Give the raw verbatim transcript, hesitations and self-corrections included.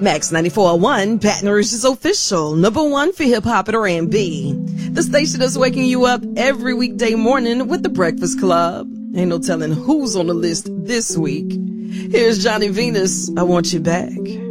Max ninety-four point one, Baton Rouge's official, number one for hip-hop and R and B. The station that's waking you up every weekday morning with The Breakfast Club. Ain't no telling who's on the list this week. Here's Johnny Venus, I Want You Back.